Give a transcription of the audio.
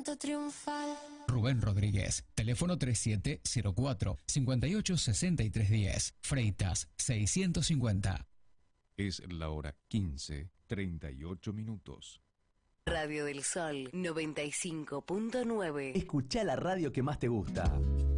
triunfal. Rubén Rodríguez, teléfono 3704-586310, Freitas 650. Es la hora 15:38. Radio del Sol 95.9. Escuchá la radio que más te gusta.